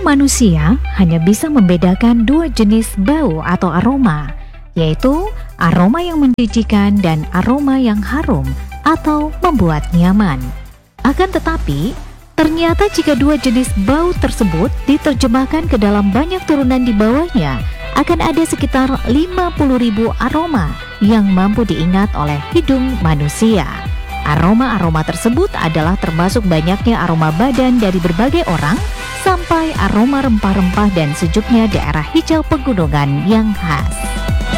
manusia hanya bisa membedakan dua jenis bau atau aroma, yaitu aroma yang menjijikan dan aroma yang harum atau membuat nyaman. Akan tetapi, ternyata jika dua jenis bau tersebut diterjemahkan ke dalam banyak turunan di bawahnya, akan ada sekitar 50.000 aroma yang mampu diingat oleh hidung manusia. Aroma-aroma tersebut adalah termasuk banyaknya aroma badan dari berbagai orang, sampai aroma rempah-rempah dan sejuknya daerah hijau pegunungan yang khas.